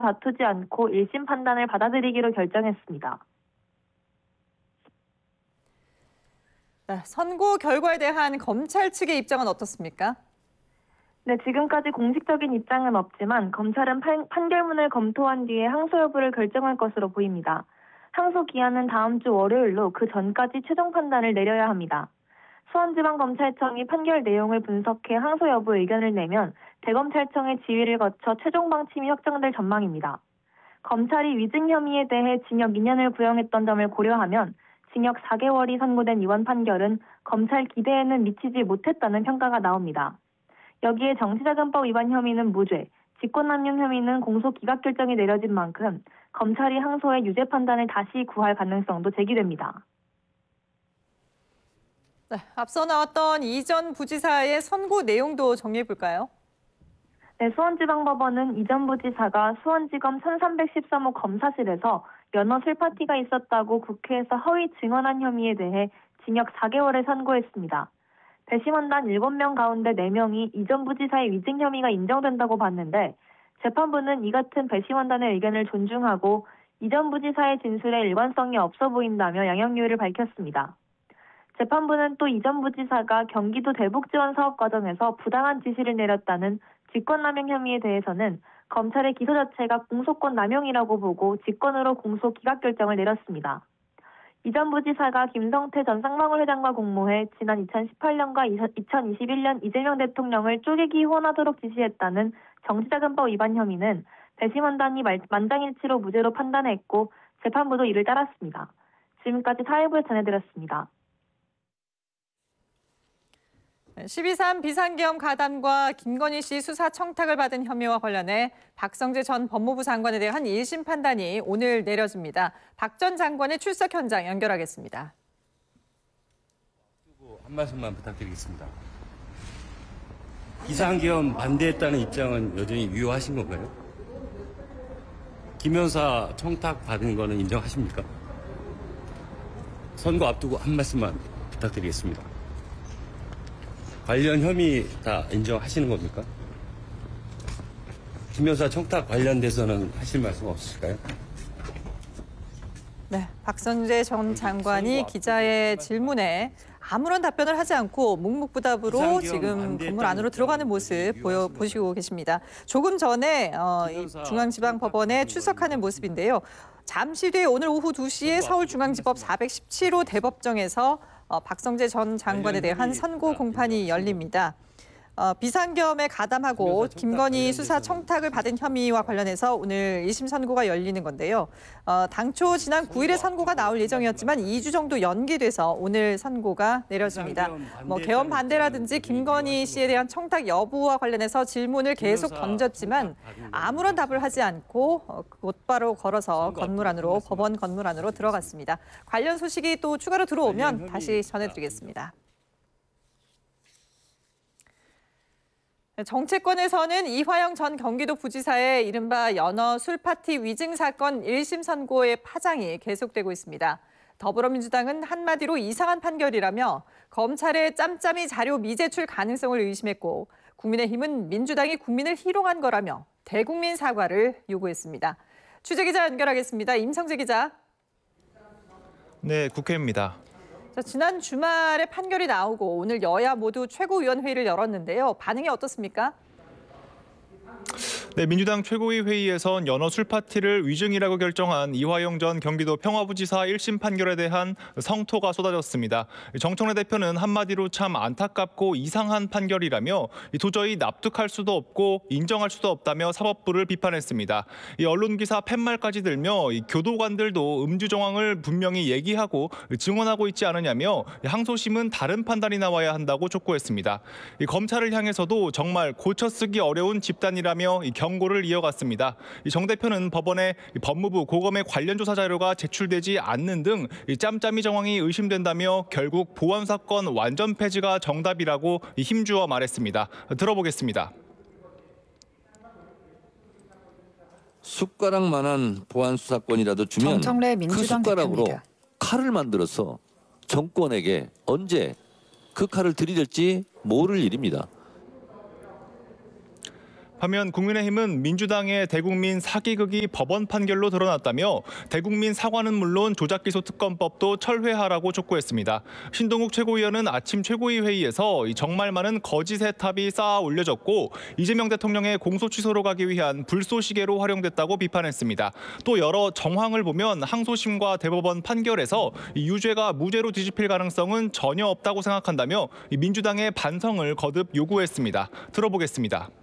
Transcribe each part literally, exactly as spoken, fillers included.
다투지 않고 일 심 판단을 받아들이기로 결정했습니다. 네, 선고 결과에 대한 검찰 측의 입장은 어떻습니까? 네, 지금까지 공식적인 입장은 없지만 검찰은 판, 판결문을 검토한 뒤에 항소 여부를 결정할 것으로 보입니다. 항소 기한은 다음 주 월요일로 그 전까지 최종 판단을 내려야 합니다. 수원지방검찰청이 판결 내용을 분석해 항소 여부 의견을 내면 대검찰청의 지휘를 거쳐 최종 방침이 확정될 전망입니다. 검찰이 위증 혐의에 대해 징역 이 년을 구형했던 점을 고려하면 징역 사 개월이 선고된 이번 판결은 검찰 기대에는 미치지 못했다는 평가가 나옵니다. 여기에 정치자금법 위반 혐의는 무죄, 직권남용 혐의는 공소 기각 결정이 내려진 만큼 검찰이 항소의 유죄 판단을 다시 구할 가능성도 제기됩니다. 네, 앞서 나왔던 이 전 부지사의 선고 내용도 정리해볼까요? 네, 수원지방법원은 이 전 부지사가 수원지검 천삼백십삼 호 검사실에서 연어 술파티가 있었다고 국회에서 허위 증언한 혐의에 대해 징역 사 개월을 선고했습니다. 배심원단 일곱 명 가운데 네 명이 이 전 부지사의 위증 혐의가 인정된다고 봤는데 재판부는 이 같은 배심원단의 의견을 존중하고 이 전 부지사의 진술에 일관성이 없어 보인다며 양형이유를 밝혔습니다. 재판부는 또 이 전 부지사가 경기도 대북지원 사업 과정에서 부당한 지시를 내렸다는 직권남용 혐의에 대해서는 검찰의 기소 자체가 공소권 남용이라고 보고 직권으로 공소 기각 결정을 내렸습니다. 이 전 부지사가 김성태 전 쌍방울회장과 공모해 지난 이천십팔 년과 이천이십일 년 이재명 대통령을 쪼개기 후원하도록 지시했다는 정치자금법 위반 혐의는 배심원단이 만장일치로 무죄로 판단했고 재판부도 이를 따랐습니다. 지금까지 사회부에 전해드렸습니다. 십이 삼 비상계엄 가담과 김건희 씨 수사 청탁을 받은 혐의와 관련해 박성재 전 법무부 장관에 대한 일 심 판단이 오늘 내려집니다. 박 전 장관의 출석 현장 연결하겠습니다. 한 말씀만 부탁드리겠습니다. 비상계엄 반대했다는 입장은 여전히 유효하신 건가요? 김 여사 청탁 받은 거는 인정하십니까? 선거 앞두고 한 말씀만 부탁드리겠습니다. 관련 혐의 다 인정하시는 겁니까? 김 여사 청탁 관련돼서는 하실 말씀 없으실까요? 네, 박성재 전 장관이 기자의 질문에 아무런 답변을 하지 않고 묵묵부답으로 지금 건물 안으로 들어가는 모습 보여, 보시고 계십니다. 조금 전에 어, 이 중앙지방법원에 출석하는 모습인데요. 잠시 뒤에 오늘 오후 두 시에 서울중앙지법 사백십칠 호 대법정에서 어, 박성재 전 장관에 대한 선고 공판이 열립니다. 어, 비상계엄에 가담하고 김건희 수사 청탁을 받은 혐의와 관련해서 오늘 일 심 선고가 열리는 건데요. 어, 당초 지난 구 일에 선고가 나올 예정이었지만 이 주 정도 연기돼서 오늘 선고가 내려집니다. 뭐 계엄 반대라든지 김건희 씨에 대한 청탁 여부와 관련해서 질문을 계속 던졌지만 아무런 답을 하지 않고 어, 곧바로 걸어서 건물 안으로 법원 건물 안으로 들어갔습니다. 관련 소식이 또 추가로 들어오면 다시 전해드리겠습니다. 정치권에서는 이화영 전 경기도 부지사의 이른바 연어 술파티 위증 사건 일 심 선고의 파장이 계속되고 있습니다. 더불어민주당은 한마디로 이상한 판결이라며 검찰의 짬짬이 자료 미제출 가능성을 의심했고 국민의힘은 민주당이 국민을 희롱한 거라며 대국민 사과를 요구했습니다. 취재기자 연결하겠습니다. 임성재 기자. 네, 국회입니다. 자, 지난 주말에 판결이 나오고 오늘 여야 모두 최고위원회의를 열었는데요. 반응이 어떻습니까? 네, 민주당 최고위 회의에선 연어 술파티를 위증이라고 결정한 이화영 전 경기도 평화부지사 일 심 판결에 대한 성토가 쏟아졌습니다. 정청래 대표는 한마디로 참 안타깝고 이상한 판결이라며 도저히 납득할 수도 없고 인정할 수도 없다며 사법부를 비판했습니다. 이 언론기사 팻말까지 들며 교도관들도 음주 정황을 분명히 얘기하고 증언하고 있지 않으냐며 항소심은 다른 판단이 나와야 한다고 촉구했습니다. 이 검찰을 향해서도 정말 고쳐쓰기 어려운 집단이라며 경고를 이어갔습니다. 정 대표는 법원에 법무부 고검의 관련 조사 자료가 제출되지 않는 등 짬짬이 정황이 의심된다며 결국 보안 사건 완전 폐지가 정답이라고 힘주어 말했습니다. 들어보겠습니다. 숟가락만한 보안 수사권이라도 주면 그 숟가락으로 대표입니다. 칼을 만들어서 정권에게 언제 그 칼을 들이댈지 모를 일입니다. 반면 국민의힘은 민주당의 대국민 사기극이 법원 판결로 드러났다며 대국민 사과는 물론 조작기소특검법도 철회하라고 촉구했습니다. 신동욱 최고위원은 아침 최고위 회의에서 정말 많은 거짓의 탑이 쌓아 올려졌고 이재명 대통령의 공소 취소로 가기 위한 불쏘시개로 활용됐다고 비판했습니다. 또 여러 정황을 보면 항소심과 대법원 판결에서 유죄가 무죄로 뒤집힐 가능성은 전혀 없다고 생각한다며 민주당의 반성을 거듭 요구했습니다. 들어보겠습니다.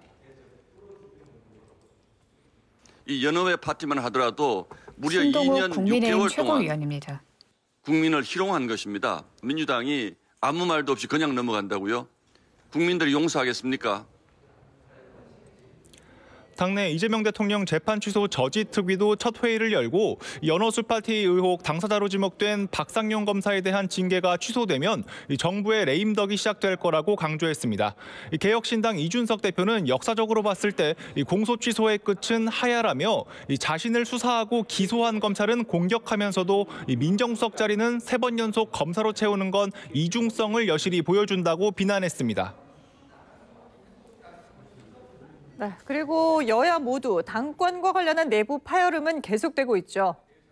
이 연어회 파티만 하더라도 무려 신동욱 이 년 국민의힘 육 개월 최고위원입니다. 동안 국민을 희롱한 것입니다. 민주당이 아무 말도 없이 그냥 넘어간다고요? 국민들이 용서하겠습니까? 당내 이재명 대통령 재판 취소 저지 특위도 첫 회의를 열고 연어 술파티 의혹 당사자로 지목된 박상용 검사에 대한 징계가 취소되면 정부의 레임덕이 시작될 거라고 강조했습니다. 개혁신당 이준석 대표는 역사적으로 봤을 때 공소 취소의 끝은 하야라며 자신을 수사하고 기소한 검찰은 공격하면서도 민정수석 자리는 세 번 연속 검사로 채우는 건 이중성을 여실히 보여준다고 비난했습니다. 네, 그리고 여야 모두 당권과 관련한 내부 파열음은 계속되고 있죠.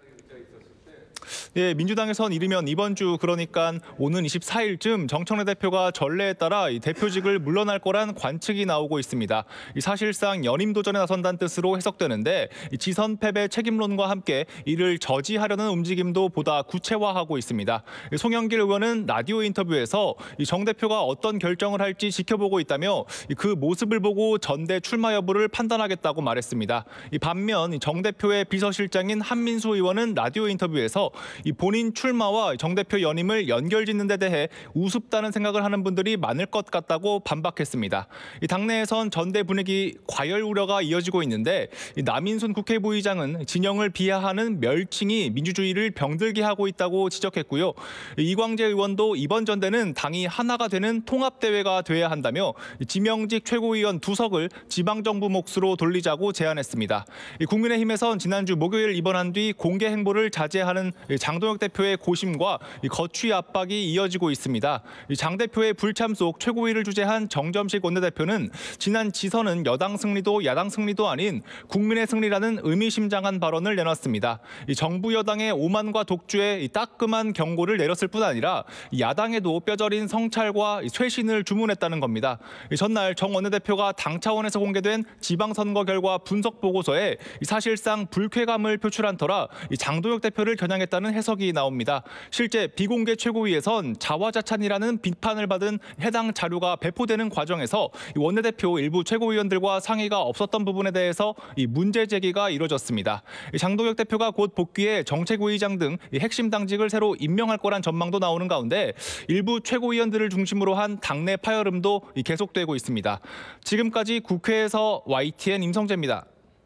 예, 민주당에선 이르면 이번 주 그러니까 오는 이십사 일쯤 정청래 대표가 전례에 따라 이 대표직을 물러날 거란 관측이 나오고 있습니다. 이 사실상 연임 도전에 나선다는 뜻으로 해석되는데 이 지선 패배 책임론과 함께 이를 저지하려는 움직임도 보다 구체화하고 있습니다. 송영길 의원은 라디오 인터뷰에서 이 정 대표가 어떤 결정을 할지 지켜보고 있다며 그 모습을 보고 전대 출마 여부를 판단하겠다고 말했습니다. 이 반면 정 대표의 비서실장인 한민수 의원은 라디오 인터뷰에서 이 본인 출마와 정 대표 연임을 연결짓는 데 대해 우습다는 생각을 하는 분들이 많을 것 같다고 반박했습니다. 이 당내에선 전대 분위기 과열 우려가 이어지고 있는데 이 남인순 국회 부의장은 진영을 비하하는 멸칭이 민주주의를 병들게 하고 있다고 지적했고요. 이광재 의원도 이번 전대는 당이 하나가 되는 통합대회가 돼야 한다며 지명직 최고위원 두석을 지방정부 몫으로 돌리자고 제안했습니다. 이 국민의힘에선 지난주 목요일 입원한 뒤 공개 행보를 자제하는 장동혁 대표의 고심과 거취 압박이 이어지고 있습니다. 장 대표의 불참 속 최고위를 주재한 정점식 원내대표는 지난 지선은 여당 승리도 야당 승리도 아닌 국민의 승리라는 의미심장한 발언을 내놨습니다. 정부 여당의 오만과 독주에 따끔한 경고를 내렸을 뿐 아니라 야당에도 뼈저린 성찰과 쇄신을 주문했다는 겁니다. 전날 정 원내대표가 당 차원에서 공개된 지방선거 결과 분석 보고서에 사실상 불쾌감을 표출한 터라 장동혁 대표를 겨냥했다는 해석이 나옵니다. 실제 비공개 최고위에선 자화자찬이라는 비판을 받은 해당 자료가 배포되는 과정에서 원내대표 일부 최고위원들과 상의가 없었던 부분에 대해서 이 문제 제기가 이뤄졌습니다. 장동혁 대표가 곧 복귀해 정책위의장 등 핵심 당직을 새로 임명할 거란 전망도 나오는 가운데 일부 최고위원들을 중심으로 한 당내 파열음도 계속되고 있습니다. 지금까지 국회에서 와이티엔 임성재입니다.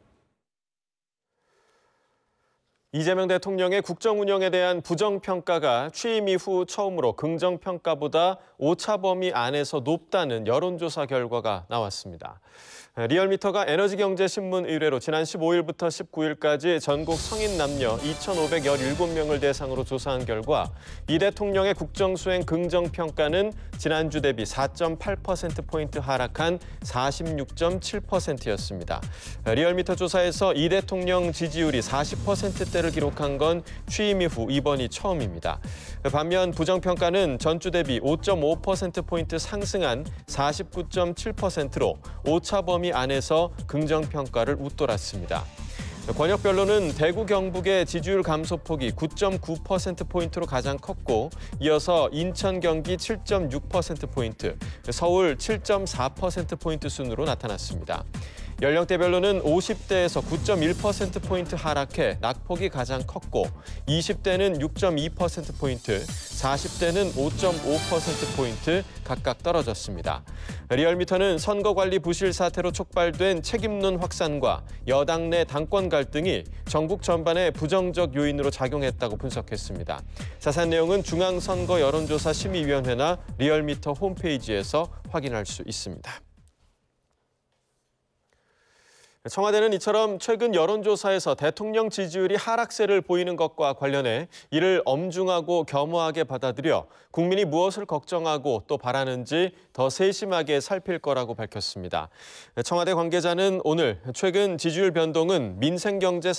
이재명 대통령의 국정 운영에 대한 부정평가가 취임 이후 처음으로 긍정평가보다 오차 범위 안에서 높다는 여론조사 결과가 나왔습니다. 리얼미터가 에너지경제신문 의뢰로 지난 십오 일부터 십구 일까지 전국 성인 남녀 이천오백십칠 명을 대상으로 조사한 결과 이 대통령의 국정수행 긍정평가는 지난주 대비 사 점 팔 퍼센트포인트 하락한 사십육 점 칠 퍼센트였습니다. 리얼미터 조사에서 이 대통령 지지율이 사십 퍼센트대를 기록한 건 취임 이후 이번이 처음입니다. 반면 부정평가는 전주 대비 오 점 오 퍼센트포인트 상승한 사십구 점 칠 퍼센트로 오차 범위 안에서 긍정평가를 웃돌았습니다. 권역별로는 대구 경북의 지지율 감소폭이 구 점 구 퍼센트포인트로 가장 컸고 이어서 인천 경기 칠 점 육 퍼센트포인트, 서울 칠 점 사 퍼센트포인트 순으로 나타났습니다. 연령대별로는 오십 대에서 구 점 일 퍼센트포인트 하락해 낙폭이 가장 컸고 이십 대는 육 점 이 퍼센트포인트, 사십 대는 오 점 오 퍼센트포인트 각각 떨어졌습니다. 리얼미터는 선거관리 부실 사태로 촉발된 책임론 확산과 여당 내 당권 갈등이 전국 전반에 부정적 요인으로 작용했다고 분석했습니다. 자세한 내용은 중앙선거 여론조사 심의위원회나 리얼미터 홈페이지에서 확인할 수 있습니다. 청와대는 이처럼 최근 여론조사에서 대통령 지지율이 하락세를 보이는 것과 관련해 이를 엄중하고 겸허하게 받아들여 국민이 무엇을 걱정하고 또 바라는지 더 세심하게 살필 거라고 밝혔습니다. 청와대 관계자는 오늘 최근 지지율 변동은 민생경제